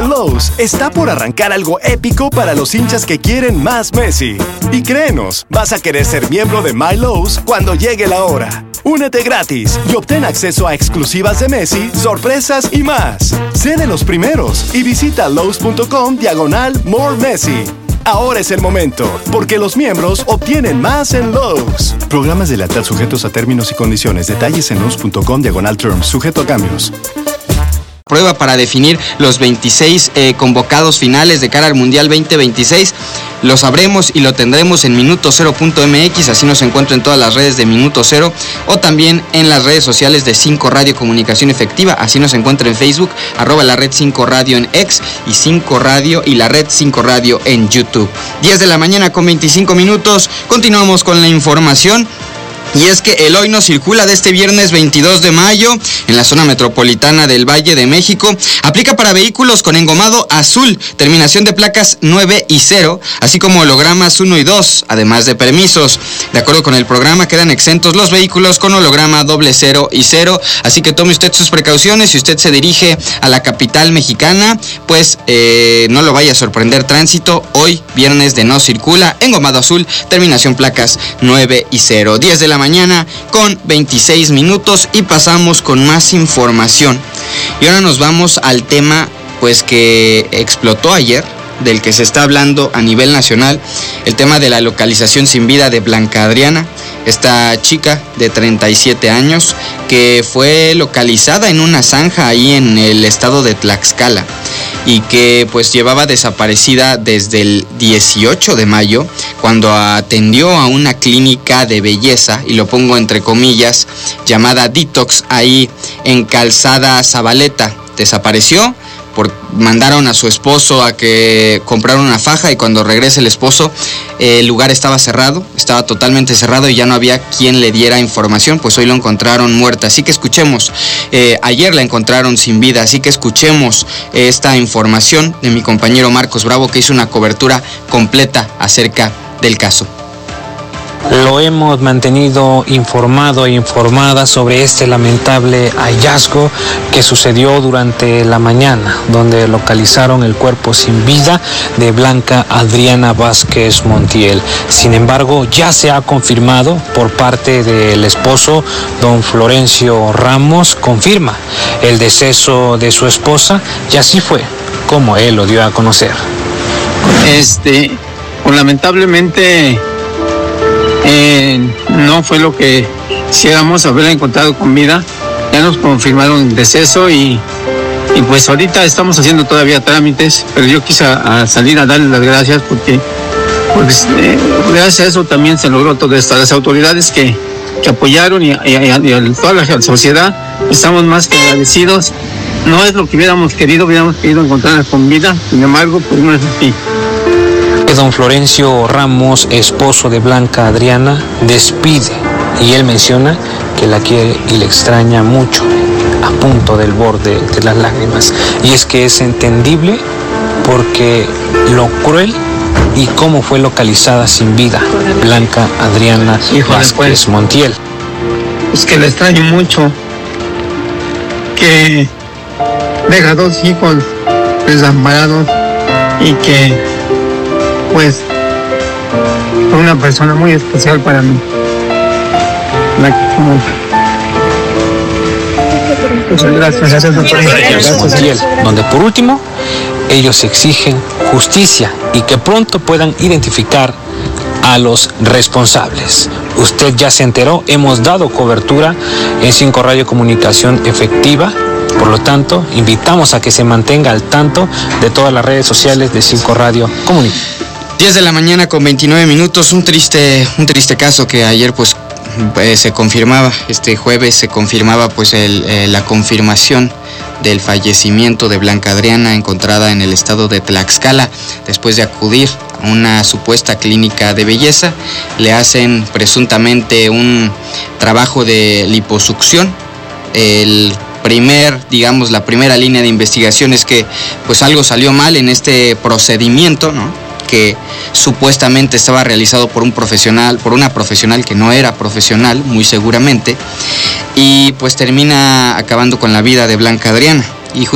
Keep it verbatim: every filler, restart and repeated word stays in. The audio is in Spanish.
En Lowe's está por arrancar algo épico para los hinchas que quieren más Messi. Y créenos, vas a querer ser miembro de My Lowe's cuando llegue la hora. Únete gratis y obtén acceso a exclusivas de Messi, sorpresas y más. Sé de los primeros y visita Lowe's.com diagonal More Messi. Ahora es el momento, porque los miembros obtienen más en Lowe's. Programas de lealtad sujetos a términos y condiciones. Detalles en Lowe's.com diagonal terms, sujeto a cambios. Prueba para definir los veintiséis eh, convocados finales de cara al Mundial veinte veintiséis. Lo sabremos y lo tendremos en minuto cero punto m x, así nos encuentra en todas las redes de Minuto Cero, o también en las redes sociales de cinco Radio Comunicación Efectiva, así nos encuentra en Facebook, arroba la red cinco Radio en X, y cinco Radio y la red cinco Radio en YouTube. diez de la mañana con veinticinco minutos, continuamos con la información. Y es que el hoy no circula de este viernes veintidós de mayo en la zona metropolitana del Valle de México aplica para vehículos con engomado azul, terminación de placas nueve y cero, así como hologramas uno y dos, además de permisos. De acuerdo con el programa, quedan exentos los vehículos con holograma doble cero y cero, así que tome usted sus precauciones. Si usted se dirige a la capital mexicana, pues eh, no lo vaya a sorprender tránsito. Hoy, viernes de no circula, engomado azul, terminación placas nueve y cero. diez de la mañana con veintiséis minutos y pasamos con más información. Y ahora nos vamos al tema pues que explotó ayer, del que se está hablando a nivel nacional, el tema de la localización sin vida de Blanca Adriana, esta chica de treinta y siete años que fue localizada en una zanja ahí en el estado de Tlaxcala y que pues llevaba desaparecida desde el dieciocho de mayo, cuando atendió a una clínica de belleza, y lo pongo entre comillas, llamada Detox, ahí en Calzada Zabaleta. Desapareció. Por, mandaron a su esposo a que comprara una faja, y cuando regrese el esposo, eh, el lugar estaba cerrado, estaba totalmente cerrado y ya no había quien le diera información. Pues hoy lo encontraron muerta, así que escuchemos, eh, ayer la encontraron sin vida, así que escuchemos eh, esta información de mi compañero Marcos Bravo, que hizo una cobertura completa acerca del caso. Lo hemos mantenido informado e informada sobre este lamentable hallazgo que sucedió durante la mañana, donde localizaron el cuerpo sin vida de Blanca Adriana Vázquez Montiel. Sin embargo, ya se ha confirmado por parte del esposo, don Florencio Ramos, confirma el deceso de su esposa, y así fue como él lo dio a conocer. Este, pues lamentablemente... Eh, no fue lo que quisiéramos, haberla encontrado con vida. Ya nos confirmaron el deceso y, y pues ahorita estamos haciendo todavía trámites, pero yo quise a, a salir a darles las gracias porque, porque eh, gracias a eso también se logró todo esto. Las autoridades que, que apoyaron y, y, y a toda la sociedad estamos más que agradecidos. No es lo que hubiéramos querido, hubiéramos querido encontrarla con vida, sin embargo, pues no es así. Don Florencio Ramos, esposo de Blanca Adriana, despide, y él menciona que la quiere y le extraña mucho, a punto del borde de las lágrimas. Y es que es entendible porque lo cruel y cómo fue localizada sin vida Blanca Adriana Vázquez Montiel. Es que le extraño mucho, que deja dos hijos desamparados y que pues fue una persona muy especial para mí. La que como... Muchas gracias. Gracias, doctor. Montiel, donde por último ellos exigen justicia y que pronto puedan identificar a los responsables. Usted ya se enteró, hemos dado cobertura en cinco Radio Comunicación Efectiva. Por lo tanto, invitamos a que se mantenga al tanto de todas las redes sociales de cinco Radio Comunicación. diez de la mañana con veintinueve minutos, un triste, un triste caso que ayer pues eh, se confirmaba, este jueves se confirmaba pues el, eh, la confirmación del fallecimiento de Blanca Adriana, encontrada en el estado de Tlaxcala después de acudir a una supuesta clínica de belleza. Le hacen presuntamente un trabajo de liposucción. El primer, digamos, la primera línea de investigación es que pues algo salió mal en este procedimiento, ¿no?, que supuestamente estaba realizado por un profesional, por una profesional que no era profesional, muy seguramente, y pues termina acabando con la vida de Blanca Adriana.